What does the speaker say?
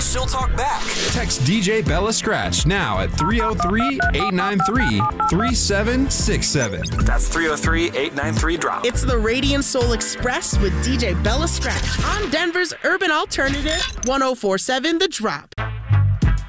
she'll talk back. Text DJ Bella Scratch now at 303-893-3767. That's 303-893-DROP. It's the Radiant Soul Express with DJ Bella Scratch on Denver's Urban Alternative 104.7 The Drop.